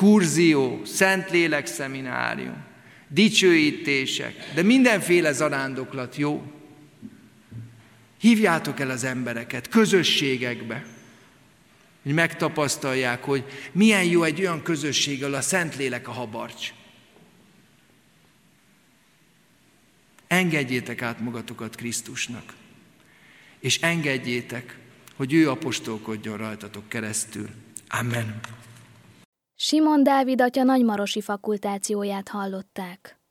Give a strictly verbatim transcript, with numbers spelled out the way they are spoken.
kurzió, Szentlélek szeminárium, dicsőítések, de mindenféle zarándoklat jó. Hívjátok el az embereket közösségekbe, hogy megtapasztalják, hogy milyen jó egy olyan közösség, ahol a Szentlélek a habarcs. Engedjétek át magatokat Krisztusnak, és engedjétek, hogy ő apostolkodjon rajtatok keresztül. Amen. Simon Dávid atya nagymarosi fakultációját hallották.